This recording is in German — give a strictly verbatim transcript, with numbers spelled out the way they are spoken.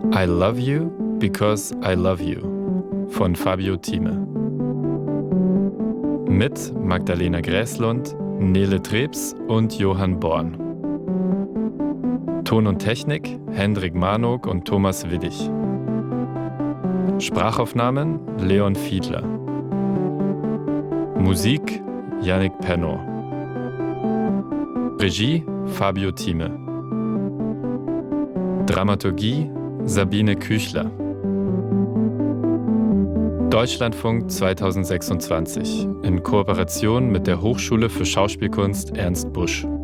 I Love You Because I Love You von Fabio Thieme. Mit Magdalena Gräslund, Nele Trebs und Johann Born. Ton und Technik Hendrik Marnock und Thomas Willig. Sprachaufnahmen Leon Fiedler. Musik Yannick Pernod. Regie Fabio Thieme. Dramaturgie Sabine Küchler. Deutschlandfunk zweitausendsechsundzwanzig in Kooperation mit der Hochschule für Schauspielkunst Ernst Busch.